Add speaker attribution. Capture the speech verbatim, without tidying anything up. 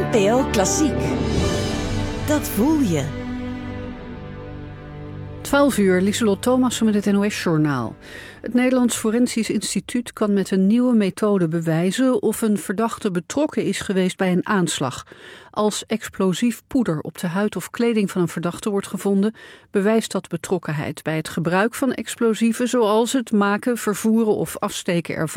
Speaker 1: N P O Klassiek. Dat voel je.
Speaker 2: twaalf uur, Lieselot Thomassen met het N O S-journaal. Het Nederlands Forensisch Instituut kan met een nieuwe methode bewijzen of een verdachte betrokken is geweest bij een aanslag. Als explosief poeder op de huid of kleding van een verdachte wordt gevonden, bewijst dat betrokkenheid bij het gebruik van explosieven, zoals het maken, vervoeren of afsteken ervan.